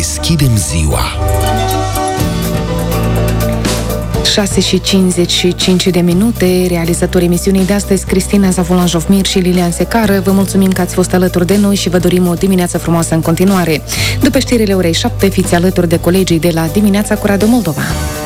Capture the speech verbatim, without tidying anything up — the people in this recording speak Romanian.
deschidem ziua. șase și cincizeci și cinci de minute, realizatorii emisiunii de astăzi, Cristina Zavulan-Jofmir și Lilian Secară. Vă mulțumim că ați fost alături de noi și vă dorim o dimineață frumoasă în continuare. După știrile orei șapte, fiți alături de colegii de la Dimineața cu Radio Moldova.